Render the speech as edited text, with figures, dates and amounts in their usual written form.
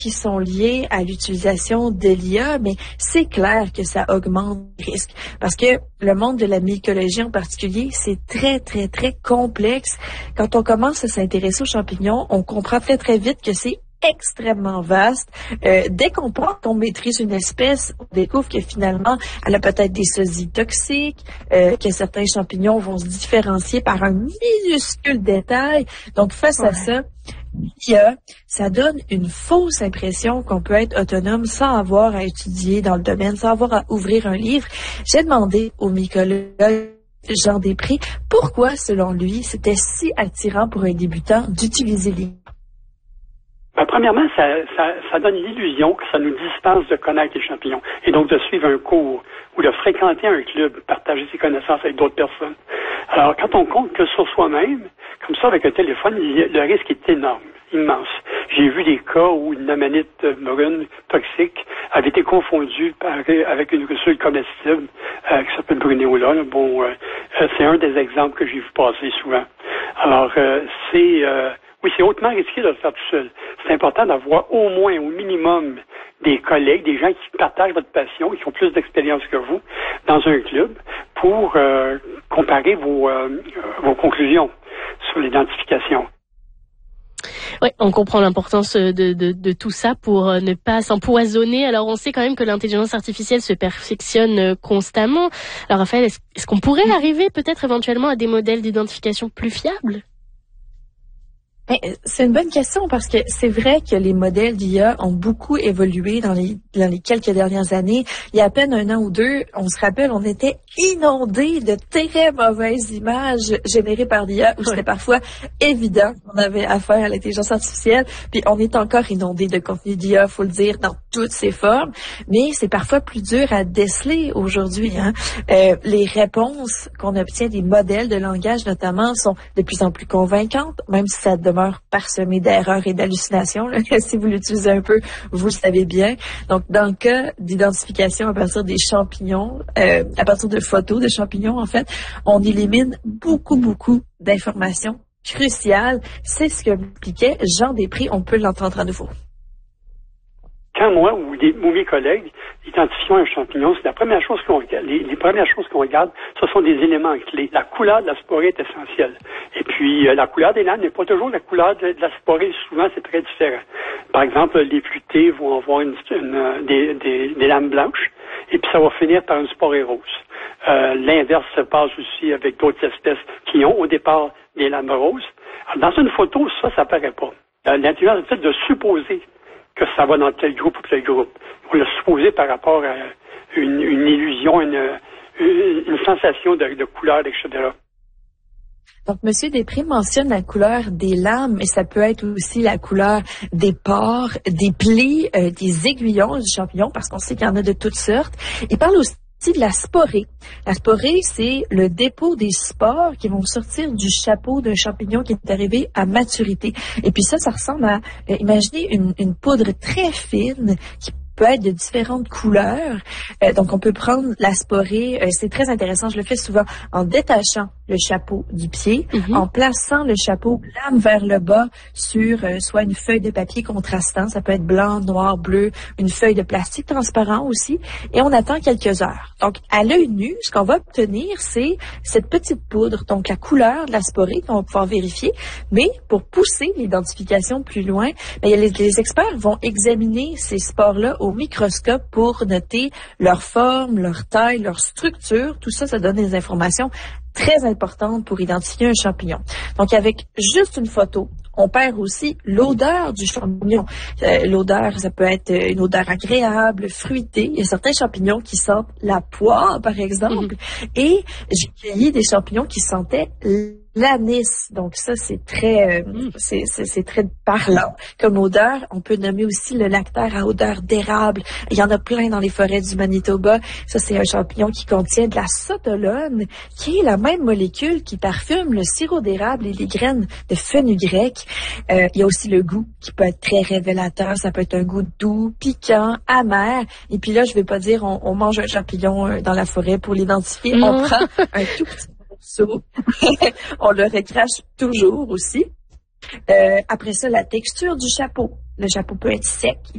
qui sont liés à l'utilisation de l'IA, mais c'est clair que ça augmente les risques. Parce que le monde de la mycologie en particulier, c'est très, très, très complexe. Quand on commence à s'intéresser aux champignons, on comprend très, très vite que c'est extrêmement vaste. Dès qu'on pense qu'on maîtrise une espèce, on découvre que finalement, elle a peut-être des sosies toxiques, que certains champignons vont se différencier par un minuscule détail. Donc, face à ça, l'IA, ça donne une fausse impression qu'on peut être autonome sans avoir à étudier dans le domaine, sans avoir à ouvrir un livre. J'ai demandé au mycologue Jean Després pourquoi, selon lui, c'était si attirant pour un débutant d'utiliser l'IA. Premièrement, ça donne l'illusion que ça nous dispense de connaître les champignons et donc de suivre un cours ou de fréquenter un club, partager ses connaissances avec d'autres personnes. Alors, quand on compte que sur soi-même, comme ça, avec un téléphone, le risque est énorme, immense. J'ai vu des cas où une amanite brune toxique avait été confondue avec une russule comestible qui s'appelle Bruneola. C'est un des exemples que j'ai vu passer souvent. Alors, oui, c'est hautement risqué de le faire tout seul. C'est important d'avoir au moins, au minimum, des collègues, des gens qui partagent votre passion, qui ont plus d'expérience que vous, dans un club, pour comparer vos conclusions sur l'identification. Oui, on comprend l'importance de tout ça pour ne pas s'empoisonner. Alors, on sait quand même que l'intelligence artificielle se perfectionne constamment. Alors, Raphaël, est-ce qu'on pourrait arriver peut-être éventuellement à des modèles d'identification plus fiables? C'est une bonne question parce que c'est vrai que les modèles d'IA ont beaucoup évolué dans les quelques dernières années. Il y a à peine un an ou deux, on se rappelle, on était inondés de très mauvaises images générées par l'IA où c'était parfois évident qu'on avait affaire à l'intelligence artificielle. Puis on est encore inondés de contenu d'IA, faut le dire, dans toutes ses formes. Mais c'est parfois plus dur à déceler aujourd'hui. Les réponses qu'on obtient des modèles de langage notamment sont de plus en plus convaincantes, même si ça demeure parsemé d'erreurs et d'hallucinations. Si vous l'utilisez un peu, vous le savez bien. Donc, dans le cas d'identification à partir des champignons, à partir de photos de champignons, en fait, on élimine beaucoup d'informations cruciales. C'est ce que m'expliquait Jean Després. On peut l'entendre à nouveau. Quand moi ou mes collègues identifions un champignon, c'est la première chose qu'on regarde. Les premières choses qu'on regarde, ce sont des éléments clés. La couleur de la sporée est essentielle. Et puis, la couleur des lames n'est pas toujours la couleur de la sporée. Souvent, c'est très différent. Par exemple, les fruités vont avoir des lames blanches, et puis ça va finir par une sporée rose. L'inverse se passe aussi avec d'autres espèces qui ont au départ des lames roses. Alors, dans une photo, ça paraît pas. L'intelligence est de supposer que ça va dans tel groupe ou tel groupe. On l'a supposé par rapport à une illusion, une sensation de couleur, etc. Donc, M. Després mentionne la couleur des lames, mais ça peut être aussi la couleur des pores, des plis, des aiguillons du champignon, parce qu'on sait qu'il y en a de toutes sortes. Il parle aussi de la sporée. La sporée, c'est le dépôt des spores qui vont sortir du chapeau d'un champignon qui est arrivé à maturité. Et puis ça ressemble à, imaginez une poudre très fine qui peut être de différentes couleurs. Donc, on peut prendre la sporée. C'est très intéressant. Je le fais souvent en détachant le chapeau du pied, en plaçant le chapeau lame vers le bas sur soit une feuille de papier contrastant, ça peut être blanc, noir, bleu, une feuille de plastique transparent aussi, et on attend quelques heures. Donc, à l'œil nu, ce qu'on va obtenir, c'est cette petite poudre, donc la couleur de la sporée qu'on va pouvoir vérifier. Mais pour pousser l'identification plus loin, les experts vont examiner ces spores-là au microscope pour noter leur forme, leur taille, leur structure. Tout ça, ça donne des informations très importantes pour identifier un champignon. Donc, avec juste une photo, on perd aussi l'odeur du champignon. L'odeur, ça peut être une odeur agréable, fruitée. Il y a certains champignons qui sentent la poire, par exemple. Et j'ai cueilli des champignons qui sentaient l'anis. Donc ça, c'est très parlant comme odeur. On peut nommer aussi le lactaire à odeur d'érable. Il y en a plein dans les forêts du Manitoba. Ça, c'est un champignon qui contient de la sotolone, qui est la même molécule qui parfume le sirop d'érable et les graines de fenugrec. Il y a aussi le goût qui peut être très révélateur. Ça peut être un goût doux, piquant, amer. Et puis là, je vais pas dire on mange un champignon dans la forêt pour l'identifier. On prend un tout petit morceau. On le recrache toujours aussi. Après ça, la texture du chapeau. Le chapeau peut être sec,